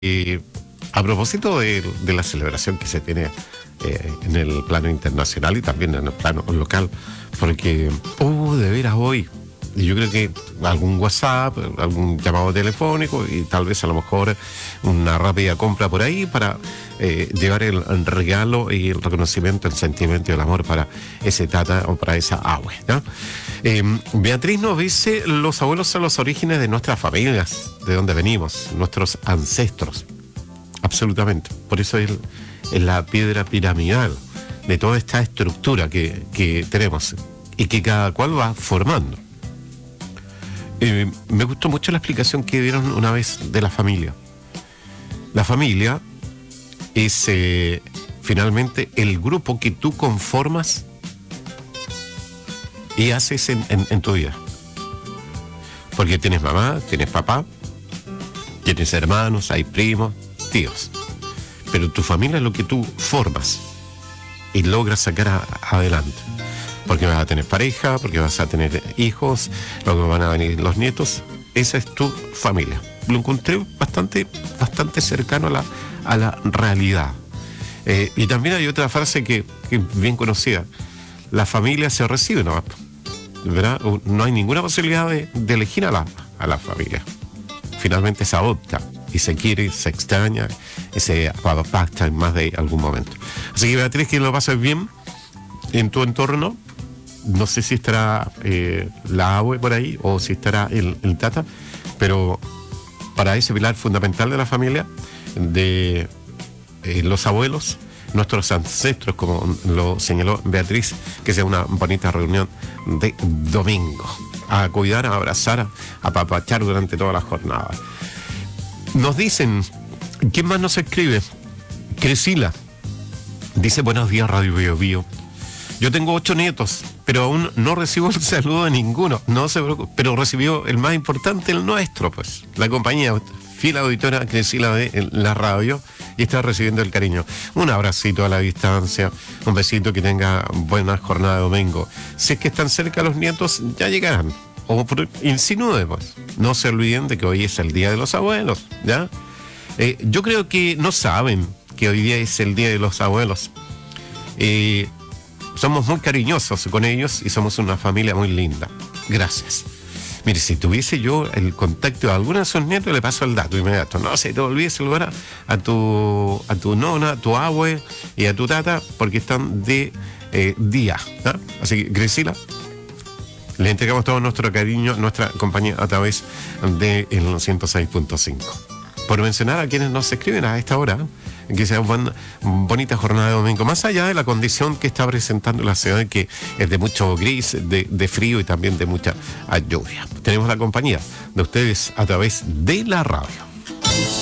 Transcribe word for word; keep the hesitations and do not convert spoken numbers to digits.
Y a propósito de, de la celebración que se tiene eh, en el plano internacional y también en el plano local, porque, oh, de veras hoy, yo creo que algún WhatsApp, algún llamado telefónico y tal vez a lo mejor una rápida compra por ahí para eh, llevar el, el regalo y el reconocimiento, el sentimiento y el amor para ese tata o para esa abue, ¿no? Eh, Beatriz nos dice: los abuelos son los orígenes de nuestras familias, de donde venimos, nuestros ancestros. Absolutamente. Por eso es, es la piedra piramidal de toda esta estructura que, que tenemos y que cada cual va formando. Eh, me gustó mucho la explicación que dieron una vez de la familia. La familia es eh, finalmente el grupo que tú conformas y haces en, en, en tu vida. Porque tienes mamá, tienes papá, tienes hermanos, hay primos, tíos. Pero tu familia es lo que tú formas y logras sacar a, adelante. Porque vas a tener pareja, porque vas a tener hijos, luego van a venir los nietos. Esa es tu familia. Lo encontré bastante, bastante cercano a la, a la realidad. Eh, y también hay otra frase que, que es bien conocida: la familia se recibe, ¿no? ¿Verdad? No hay ninguna posibilidad de, de elegir a la, a la familia. Finalmente se adopta y se quiere, se extraña y se apapacta en más de algún momento. Así que, Beatriz, que lo pases bien en tu entorno. No sé si estará eh, la abue por ahí o si estará el, el tata, pero para ese pilar fundamental de la familia, de eh, los abuelos, nuestros ancestros, como lo señaló Beatriz, que sea una bonita reunión de domingo, a cuidar, a abrazar, a apapachar durante toda la jornada. Nos dicen, ¿quién más nos escribe? Crisila dice: buenos días, Radio Bio Bio. Yo tengo ocho nietos, pero aún no recibo el saludo de ninguno. No se preocupe, pero recibió el más importante, el nuestro, pues. La compañía, fiel auditora Crisila de la radio, y está recibiendo el cariño. Un abracito a la distancia, un besito, que tenga buena jornada de domingo. Si es que están cerca los nietos, ya llegarán. O insinúe, pues. No se olviden de que hoy es el Día de los Abuelos, ¿ya? Eh, yo creo que no saben que hoy día es el Día de los Abuelos. Eh... Somos muy cariñosos con ellos y somos una familia muy linda. Gracias. Mire, si tuviese yo el contacto de alguno de esos nietos, le paso el dato inmediato. No se te olvides saludar a, a tu a tu nona, a tu abue y a tu tata, porque están de eh, día, ¿no? Así que, Grisila, le entregamos todo nuestro cariño, nuestra compañía a través del ciento seis punto cinco. Por mencionar a quienes nos escriben a esta hora, que sea una bonita jornada de domingo, más allá de la condición que está presentando la ciudad, que es de mucho gris, de, de frío y también de mucha lluvia. Tenemos la compañía de ustedes a través de la radio.